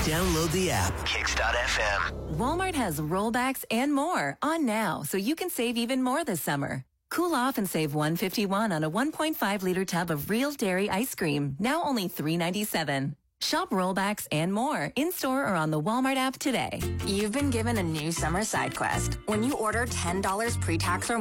Download the app. Kicks.fm. Walmart has rollbacks and more on now, so you can save even more this summer. Cool off and save $151 on a 1.5-liter tub of real dairy ice cream, now only $3.97. Shop rollbacks and more in-store or on the Walmart app today. You've been given a new summer side quest. When you order $10 pre-tax or